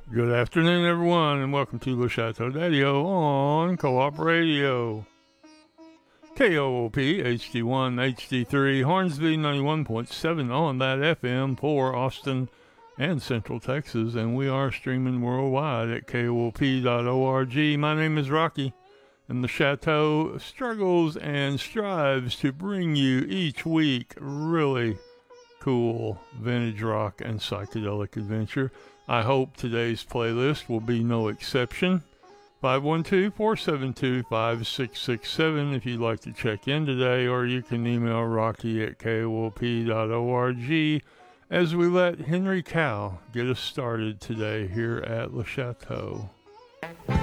Good afternoon, everyone, and welcome to Le Chateau Daddio on Co-op Radio. KOOP HD1, HD3, Hornsby 91.7 on that FM for Austin and Central Texas, and we are streaming worldwide at koop.org. My name is Rocky, and the Chateau struggles and strives to bring you each week really cool vintage rock and psychedelic adventure. I hope today's playlist will be no exception. 512-472-5667 if you'd like to check in today, or you can email Rocky at koop.org as we let Henry Cow get us started today here at Le Chateau.